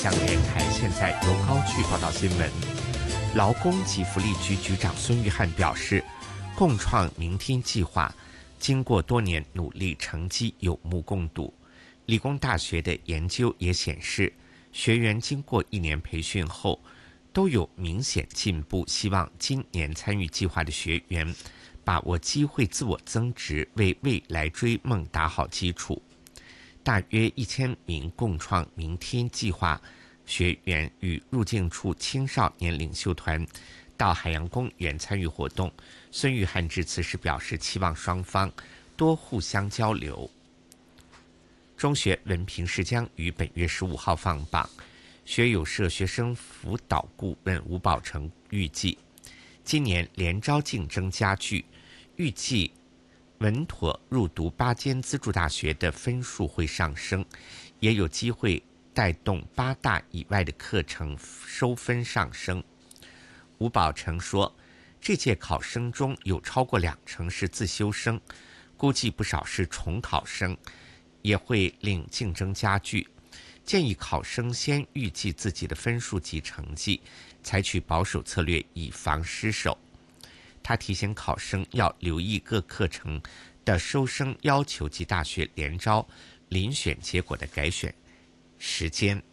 将连台现在由高炬报道新闻。劳工及福利局局长孙玉菡表示，共创明天计划经过多年努力，成绩有目共睹。理工大学的研究也显示，学员经过1年培训后都有明显进步，希望今年参与计划的学员把握机会自我增值，为未来追梦打好基础。大约1000名共创明天计划学员与入境处青少年领袖团到海洋公园参与活动。孙玉菡致辞时表示，期望双方多互相交流。中学文凭试将于本月15号放榜，学友社学生辅导顾问吴宝成预计，今年联招竞争加剧，预计稳妥入读8间资助大学的分数会上升，也有机会带动8大以外的课程收分上升。吴宝成说，这届考生中有超过20%是自修生，估计不少是重考生，也会令竞争加剧。建议考生先预计自己的分数及成绩，采取保守策略，以防失手。他提醒考生要留意各课程的收生要求及大学联招遴选结果的改选时间。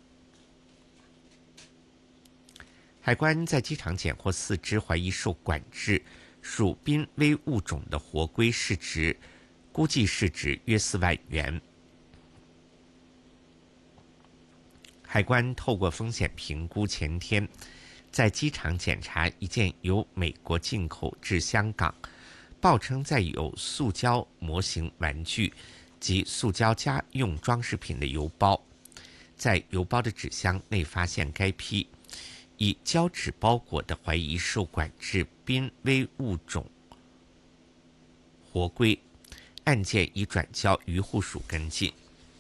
海关在机场检获4只怀疑受管制属濒危物种的活龟，估计市值约4万元。海关透过风险评估，前天在机场检查一件由美国进口至香港，报称载有塑胶模型玩具及塑胶家用装饰品的邮包。在邮包的纸箱内发现该批以胶纸包裹的怀疑受管制濒危物种活龟，案件已转交渔护署跟进。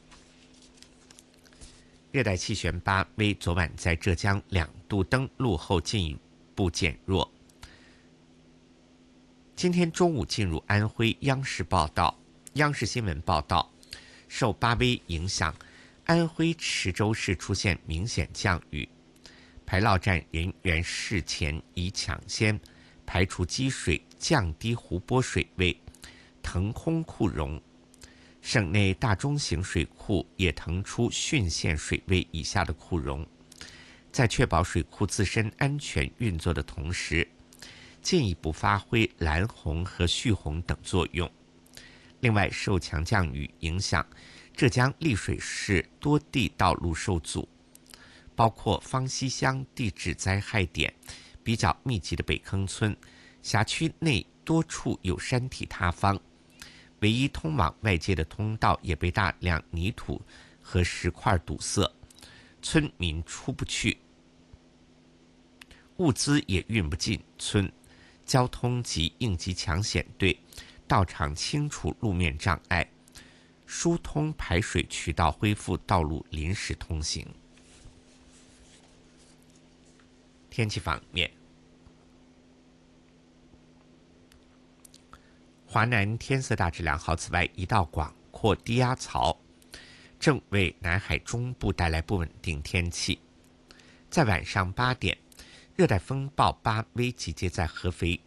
热带气旋巴威昨晚在浙江2度登陆后进一步减弱，今天中午进入安徽。央视新闻报道，受巴威影响，安徽池州市出现明显降雨，排涝站人员事前已抢先排除积水，降低湖泊水位，腾空库容。省内大中型水库也腾出汛限水位以下的库容，在确保水库自身安全运作的同时，进一步发挥拦洪和蓄洪等作用。另外，受强降雨影响，浙江丽水市多地道路受阻，包括方溪乡地质灾害点比较密集的北坑村，辖区内多处有山体塌方，唯一通往外界的通道也被大量泥土和石块堵塞，村民出不去，物资也运不进村。交通及应急抢险队到场清除路面障碍，疏通排水渠道，恢复道路临时通行。天气方面，华南天色大致良好，此外一道广阔低压槽正为南海中部带来不稳定天气。在晚上8点，热带风暴巴威集结在合肥